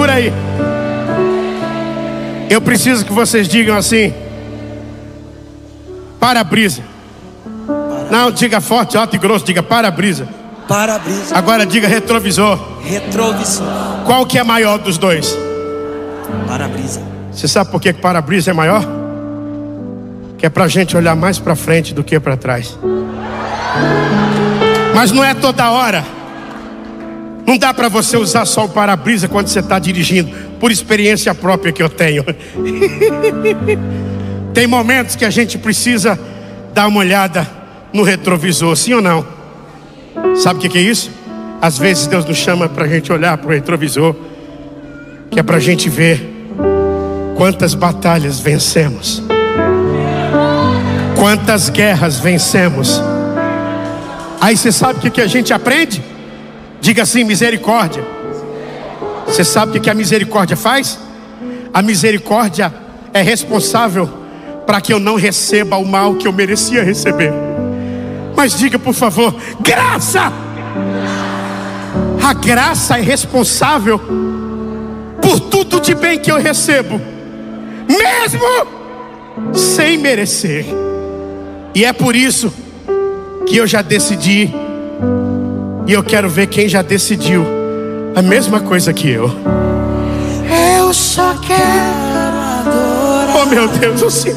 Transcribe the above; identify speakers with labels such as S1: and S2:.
S1: segura aí. Eu preciso que vocês digam assim: para-brisa. Não, diga forte, alto e grosso, diga para-brisa.
S2: Para-brisa.
S1: Agora diga retrovisor.
S2: Retrovisor.
S1: Qual que é maior dos dois?
S2: Para-brisa.
S1: Você sabe por que para-brisa é maior? Que é pra gente olhar mais pra frente do que pra trás. Mas não é toda hora. Não dá pra você usar só o para-brisa quando você está dirigindo. Por experiência própria que eu tenho. Tem momentos que a gente precisa dar uma olhada no retrovisor, sim ou não? Sabe o que é isso? Às vezes Deus nos chama pra gente olhar pro retrovisor, que é pra gente ver quantas batalhas vencemos, quantas guerras vencemos. Aí você sabe o que a gente aprende? Diga assim: misericórdia. Você sabe o que a misericórdia faz? A misericórdia é responsável para que eu não receba o mal que eu merecia receber. Mas diga, por favor, graça. A graça é responsável por tudo de bem que eu recebo, mesmo sem merecer. E é por isso que eu já decidi, e eu quero ver quem já decidiu a mesma coisa que eu.
S2: Eu só quero adorar.
S1: Oh meu Deus, eu sinto